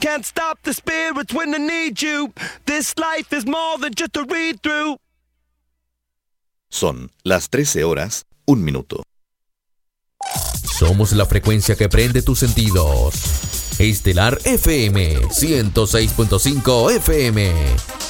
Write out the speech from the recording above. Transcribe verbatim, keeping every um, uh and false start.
can't stop the spirits when they need you. This life is more than just a read-through. Son las trece horas, un minuto. Somos la frecuencia que prende tus sentidos. Estelar F M ciento seis punto cinco F M.